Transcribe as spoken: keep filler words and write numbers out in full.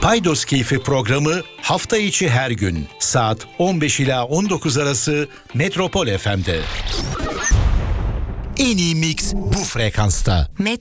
Paydos Keyfi programı hafta içi her gün saat on beş ila on dokuz arası Metropol F M'de. En iyi mix bu frekansta.